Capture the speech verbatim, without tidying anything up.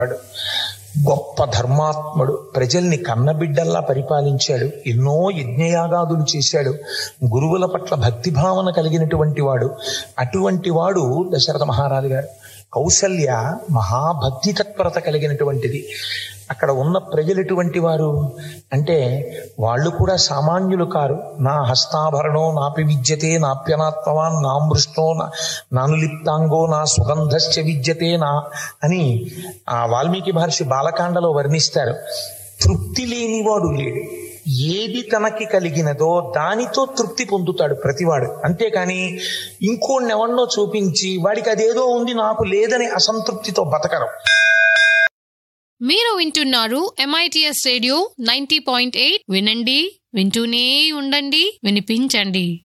గొప్ప ధర్మాత్ముడు, ప్రజల్ని కన్నబిడ్డల్లా పరిపాలించాడు, ఎన్నో యజ్ఞయాగాదులు చేశాడు, గురువుల పట్ల భక్తిభావన కలిగినటువంటి వాడు. అటువంటి వాడు దశరథ మహారాజు గారు. కౌసల్య మహాభక్తి తత్పరత కలిగినటువంటిది. అక్కడ ఉన్న ప్రజలు ఎటువంటి వారు అంటే వాళ్ళు కూడా సామాన్యులు కారు. నా హస్తాభరణో నాపి విద్యతే నాప్యనాత్మవాన్ నామృష్టో నానులిప్తాంగో నా సుగంధశ్చ విద్యతే నా అని ఆ వాల్మీకి మహర్షి బాలకాండలో వర్ణిస్తారు. తృప్తి లేనివాడు లేడు. ఏది తనకి కలిగినదో దానితో తృప్తి పొందుతాడు ప్రతివాడు. అంతేకాని ఇంకోడిని ఎవరినో చూపించి వాడికి అదేదో ఉంది నాకు లేదని అసంతృప్తితో బతకరు. మీరు వింటున్నారు MITS radio ninety point eight. వినండి, వింటూనే ఉండండి, వినిపించండి.